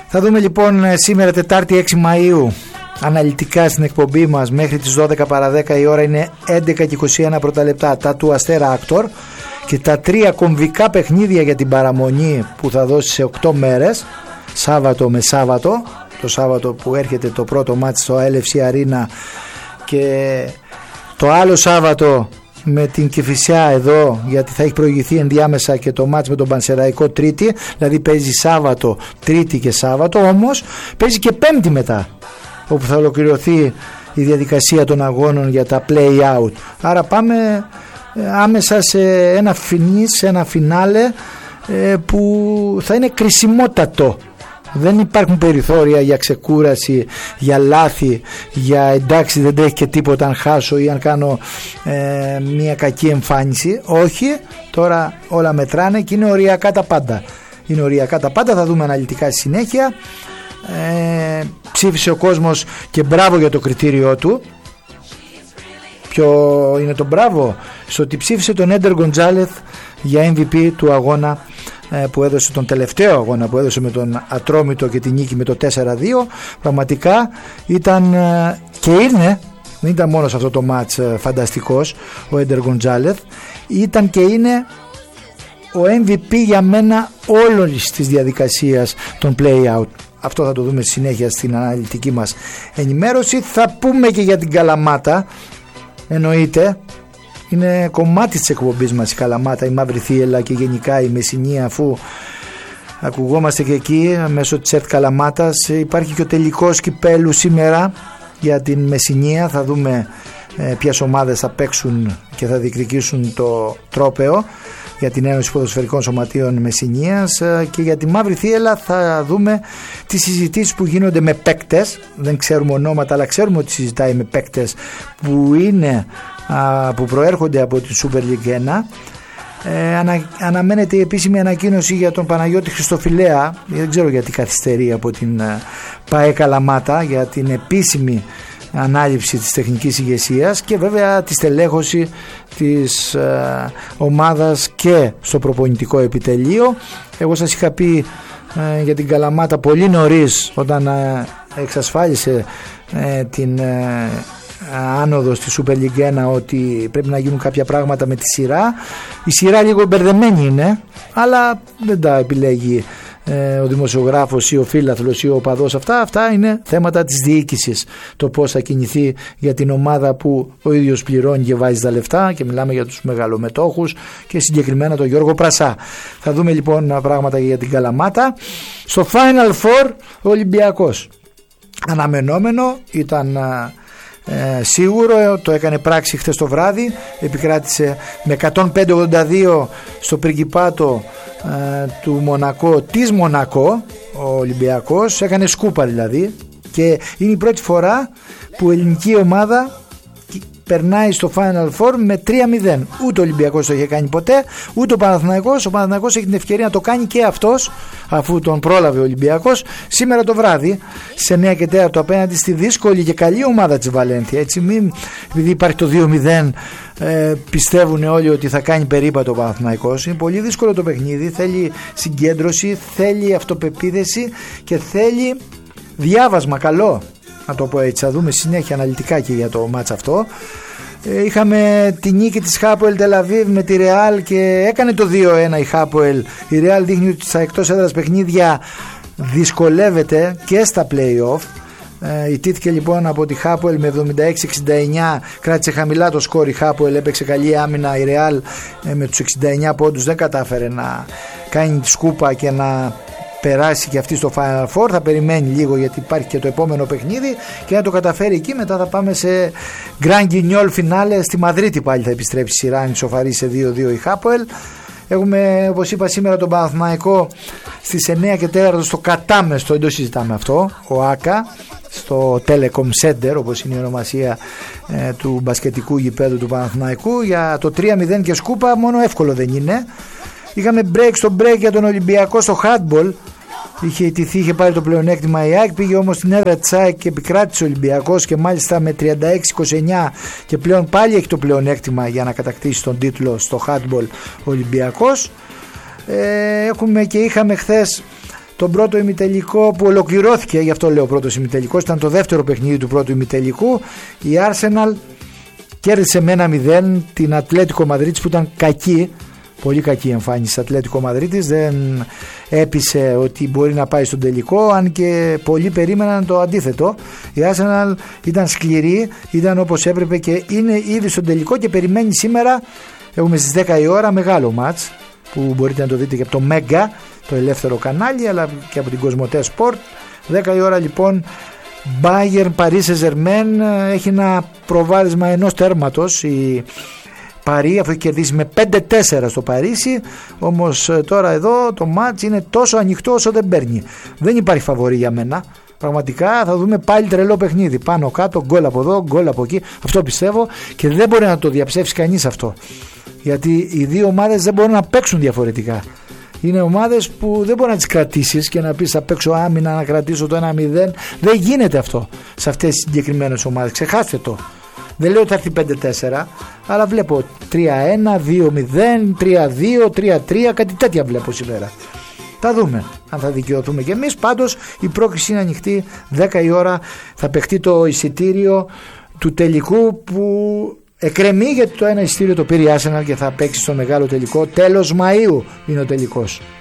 Θα δούμε λοιπόν σήμερα Τετάρτη 6 Μαΐου αναλυτικά στην εκπομπή μας μέχρι τις 12 παρά 10 η ώρα είναι 11 και 21 πρώτα λεπτά τα του Αστέρα Άκτορ και τα 3 κομβικά παιχνίδια για την παραμονή που θα δώσει σε 8 μέρες, Σάββατο με Σάββατο, το Σάββατο που έρχεται το πρώτο μάτς στο LFC Arena και το άλλο Σάββατο με την Κηφισιά εδώ, γιατί θα έχει προηγηθεί ενδιάμεσα και το μάτς με τον Πανσεραϊκό Τρίτη, δηλαδή παίζει Σάββατο, Τρίτη και Σάββατο, όμως παίζει και Πέμπτη μετά, όπου θα ολοκληρωθεί η διαδικασία των αγώνων για τα play-out. Άρα πάμε άμεσα σε ένα φινάλε που θα είναι κρισιμότατο. Δεν υπάρχουν περιθώρια για ξεκούραση, για λάθη, για εντάξει δεν τρέχει και τίποτα αν χάσω ή αν κάνω μια κακή εμφάνιση. Όχι, τώρα όλα μετράνε και είναι οριακά τα πάντα. Είναι οριακά τα πάντα, θα δούμε αναλυτικά στη συνέχεια. Ψήφισε ο κόσμος και μπράβο για το κριτήριό του. Ποιο είναι το μπράβο? Στο ότι ψήφισε τον Έντερ Γκοντζάλεθ για MVP του αγώνα που έδωσε, τον τελευταίο αγώνα που έδωσε με τον Ατρόμητο και την νίκη με το 4-2. Πραγματικά ήταν και είναι, δεν ήταν μόνο σε αυτό το μάτς φανταστικός ο Έντερ Γκοντζάλεθ, ήταν και είναι ο MVP για μένα όλης της διαδικασίας των play-out. Αυτό θα το δούμε στη συνέχεια στην αναλυτική μας ενημέρωση. Θα πούμε και για την Καλαμάτα, εννοείται. Είναι κομμάτι της εκπομπής μας η Καλαμάτα, η Μαύρη Θύελλα και γενικά η Μεσσηνία, αφού ακουγόμαστε και εκεί μέσω της ΕΡΤ Καλαμάτας. Υπάρχει και ο τελικός κυπέλου σήμερα για την Μεσσηνία. Θα δούμε ποιες ομάδες θα παίξουν και θα διεκδικήσουν το τρόπαιο για την Ένωση Ποδοσφαιρικών Σωματείων Μεσσηνίας. Και για τη Μαύρη Θύελλα θα δούμε τις συζητήσεις που γίνονται με παίκτες. Δεν ξέρουμε ονόματα, αλλά ξέρουμε ότι συζητάει με παίκτες που προέρχονται από τη Super League 1. Αναμένεται η επίσημη ανακοίνωση για τον Παναγιώτη Χριστοφιλέα, δεν ξέρω γιατί καθυστερεί, από την ΠΑΕ Καλαμάτα για την επίσημη ανάληψη της τεχνικής ηγεσίας και βέβαια τη στελέχωση της ομάδας και στο προπονητικό επιτελείο. Εγώ σας είχα πει για την Καλαμάτα πολύ νωρίς, όταν εξασφάλισε την άνοδο στη Super League 1, ότι πρέπει να γίνουν κάποια πράγματα με τη σειρά. Η σειρά λίγο μπερδεμένη είναι, αλλά δεν τα επιλέγει ο δημοσιογράφος ή ο φίλαθλος ή ο οπαδός. Αυτά είναι θέματα της διοίκησης, το πώς θα κινηθεί για την ομάδα που ο ίδιος πληρώνει και βάζει τα λεφτά, και μιλάμε για τους μεγαλομετόχους και συγκεκριμένα τον Γιώργο Πρασά. Θα δούμε λοιπόν πράγματα για την Καλαμάτα. Στο Final Four ο Ολυμπιακός, αναμενόμενο, ήταν σίγουρο, το έκανε πράξη χθες το βράδυ, επικράτησε με 105-82 στο Πριγκιπάτο του Μονακό, της Μονακό. Ο Ολυμπιακός έκανε σκούπα δηλαδή, και είναι η πρώτη φορά που η ελληνική ομάδα περνάει στο Final Four με 3-0. Ούτε ο Ολυμπιακός το είχε κάνει ποτέ, ούτε ο Παναθηναϊκός. Ο Παναθηναϊκός έχει την ευκαιρία να το κάνει και αυτός, αφού τον πρόλαβε ο Ολυμπιακός σήμερα το βράδυ σε 9 και 4 απέναντι στη δύσκολη και καλή ομάδα της Βαλένθια. Έτσι, μην, επειδή υπάρχει το 2-0, πιστεύουν όλοι ότι θα κάνει περίπατο ο Παναθηναϊκός. Είναι πολύ δύσκολο το παιχνίδι, θέλει συγκέντρωση, θέλει αυτοπεποίθηση και θέλει διάβασμα καλό, να το πω έτσι. Θα δούμε συνέχεια αναλυτικά και για το μάτς αυτό. Είχαμε τη νίκη της Χάποελ Τελαβίβ με τη Ρεάλ και έκανε το 2-1 η Χάποελ. Η Ρεάλ δείχνει ότι στα εκτός έδρας παιχνίδια δυσκολεύεται και στα play-off. Ιτήθηκε λοιπόν από τη Χάποελ με 76-69, κράτησε χαμηλά το σκορ η Χάποελ, έπαιξε καλή άμυνα. Η Ρεάλ με τους 69 πόντους δεν κατάφερε να κάνει τη σκούπα και να περάσει και αυτή στο Final Four. Θα περιμένει λίγο, γιατί υπάρχει και το επόμενο παιχνίδι, και να το καταφέρει εκεί. Μετά θα πάμε σε Grand Guignol φινάλε στη Μαδρίτη, πάλι θα επιστρέψει η σειρά, αν ισοφαρεί σε 2-2 η Χάποελ. Έχουμε, όπως είπα, σήμερα τον Παναθηναϊκό στις 9 και 4 στο Κατάμεστο, δεν το συζητάμε αυτό, ο ΆΚΑ, στο Telecom Center, όπως είναι η ονομασία του μπασκετικού γηπέδου του Παναθηναϊκού, για το 3-0 και σκούπα. Μόνο εύκολο δεν είναι. Είχαμε break στο break για τον Ολυμπιακό στο handball. Είχε ιτηθεί, είχε πάρει το πλεονέκτημα η ΑΕΚ, πήγε όμως στην έδρα της ΑΕΚ και επικράτησε ο Ολυμπιακός, και μάλιστα με 36-29, και πλέον πάλι έχει το πλεονέκτημα για να κατακτήσει τον τίτλο στο handball ο Ολυμπιακός. Έχουμε και είχαμε χθες τον πρώτο ημιτελικό που ολοκληρώθηκε, γι' αυτό λέω πρώτος ημιτελικός, ήταν το δεύτερο παιχνίδι του πρώτου ημιτελικού. Η Arsenal κέρδισε με 1-0 την Ατλέτικο Μαδρίτης που ήταν κακή, πολύ κακή εμφάνιση της Ατλέτικο Μαδρίτης, δεν έπεισε ότι μπορεί να πάει στον τελικό, αν και πολλοί περίμεναν το αντίθετο. Η Arsenal ήταν σκληρή, ήταν όπως έπρεπε και είναι ήδη στον τελικό και περιμένει σήμερα, έχουμε στις 10 η ώρα, μεγάλο μάτς που μπορείτε να το δείτε και από το Mega, το ελεύθερο κανάλι, αλλά και από την Κοσμοτέ Sport. 10 η ώρα λοιπόν, Bayern Paris Saint-Germain, έχει ένα προβάδισμα ενός τέρματος η Παρί, αφού έχει κερδίσει με 5-4 στο Παρίσι. Όμως τώρα εδώ το μάτς είναι τόσο ανοιχτό όσο δεν παίρνει. Δεν υπάρχει φαβορί για μένα. Πραγματικά θα δούμε πάλι τρελό παιχνίδι. Πάνω κάτω, γκολ από εδώ, γκολ από εκεί. Αυτό πιστεύω και δεν μπορεί να το διαψεύσει κανείς αυτό. Γιατί οι δύο ομάδες δεν μπορούν να παίξουν διαφορετικά. Είναι ομάδες που δεν μπορεί να τις κρατήσεις και να πεις θα παίξω άμυνα να κρατήσω το 1-0. Δεν γίνεται αυτό σε αυτές τις συγκεκριμένες ομάδες. Ξεχάστε το. Δεν λέω ότι θα έρθει 5-4, αλλά βλέπω 3-1, 2-0, 3-2, 3-3, κάτι τέτοια βλέπω σήμερα. Θα δούμε αν θα δικαιωθούμε και εμείς. Πάντως η πρόκριση είναι ανοιχτή. 10 η ώρα θα παιχτεί το εισιτήριο του τελικού που εκκρεμεί, γιατί το ένα εισιτήριο το πήρε η Arsenal και θα παίξει στο μεγάλο τελικό. Τέλος Μαΐου είναι ο τελικός.